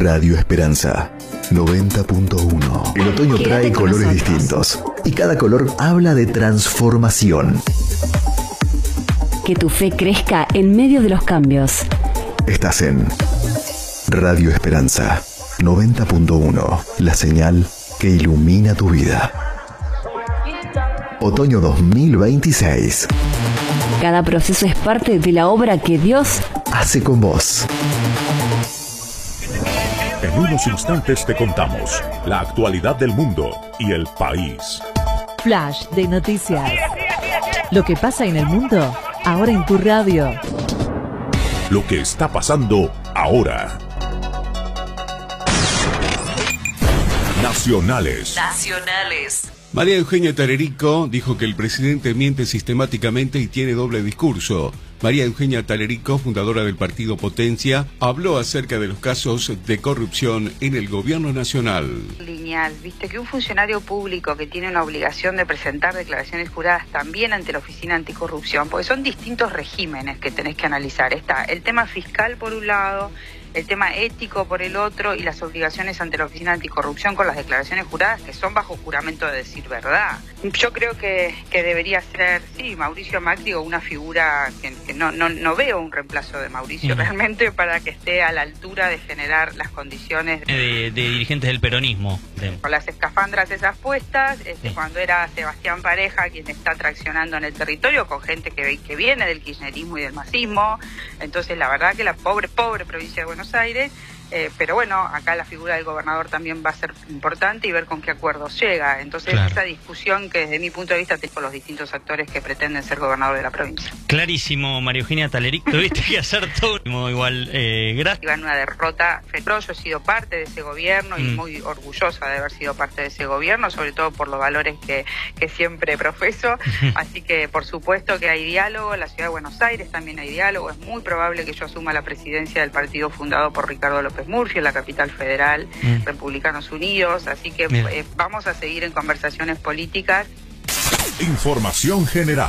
Radio Esperanza 90.1. El otoño trae colores distintos y cada color habla de transformación. Que tu fe crezca en medio de los cambios. Estás en Radio Esperanza 90.1, la señal que ilumina tu vida. Otoño 2026. Cada proceso es parte de la obra que Dios hace con vos. En unos instantes te contamos la actualidad del mundo y el país. Flash de noticias. Lo que pasa en el mundo, ahora en tu radio. Lo que está pasando ahora. Nacionales. María Eugenia Talerico dijo que el presidente miente sistemáticamente y tiene doble discurso. María Eugenia Talerico, fundadora del partido Potencia, habló acerca de los casos de corrupción en el gobierno nacional. Lineal, viste que un funcionario público que tiene una obligación de presentar declaraciones juradas también ante la Oficina Anticorrupción, porque son distintos regímenes que tenés que analizar. Está el tema fiscal por un lado, el tema ético por el otro y las obligaciones ante la Oficina Anticorrupción con las declaraciones juradas que son bajo juramento de decir verdad. Yo creo que debería ser, sí, Mauricio Macri o una figura que no veo un reemplazo de Mauricio realmente para que esté a la altura de generar las condiciones de dirigentes del peronismo. Con las escafandras esas puestas, cuando era Sebastián Pareja quien está traccionando en el territorio con gente que viene del kirchnerismo y del masismo. Entonces la verdad que la pobre provincia de Buenos Aires, pero bueno, acá la figura del gobernador también va a ser importante y ver con qué acuerdos llega. Entonces esa discusión que desde mi punto de vista tengo con los distintos actores que pretenden ser gobernador de la provincia. Clarísimo, María Eugenia Talerico, tuviste que hacer todo igual. Gracias. Iba en una derrota feroz, yo he sido parte de ese gobierno y muy orgullosa de haber sido parte de ese gobierno, sobre todo por los valores que siempre profeso. Así que por supuesto que hay diálogo, en la ciudad de Buenos Aires también hay diálogo, es muy probable que yo asuma la presidencia del partido fundado por Ricardo López Murphy en la capital federal, Republicanos Unidos, así que vamos a seguir en conversaciones políticas. Información general.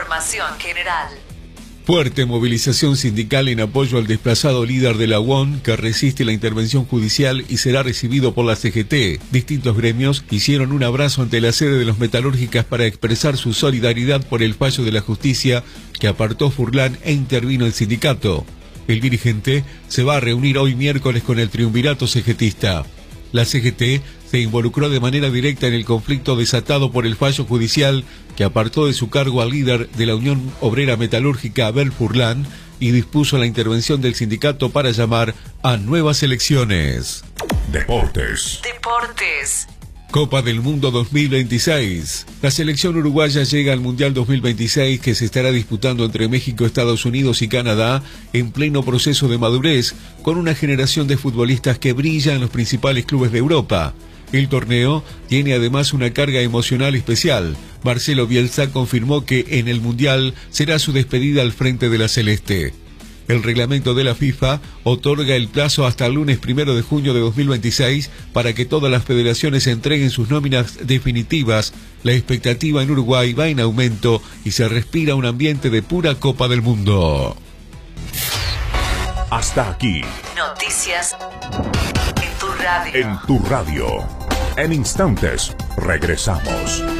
Fuerte movilización sindical en apoyo al desplazado líder de la UON que resiste la intervención judicial y será recibido por la CGT. Distintos gremios hicieron un abrazo ante la sede de los Metalúrgicas para expresar su solidaridad por el fallo de la justicia que apartó Furlan e intervino el sindicato. El dirigente se va a reunir hoy miércoles con el triunvirato CGTista. La CGT se involucró de manera directa en el conflicto desatado por el fallo judicial que apartó de su cargo al líder de la Unión Obrera Metalúrgica, Abel Furlan, y dispuso la intervención del sindicato para llamar a nuevas elecciones. Deportes. Copa del Mundo 2026. La selección uruguaya llega al Mundial 2026 que se estará disputando entre México, Estados Unidos y Canadá en pleno proceso de madurez, con una generación de futbolistas que brilla en los principales clubes de Europa. El torneo tiene además una carga emocional especial. Marcelo Bielsa confirmó que en el Mundial será su despedida al frente de la Celeste. El reglamento de la FIFA otorga el plazo hasta el lunes 1 de junio de 2026 para que todas las federaciones entreguen sus nóminas definitivas. La expectativa en Uruguay va en aumento y se respira un ambiente de pura Copa del Mundo. Hasta aquí. Noticias en tu radio. En tu radio. En instantes regresamos.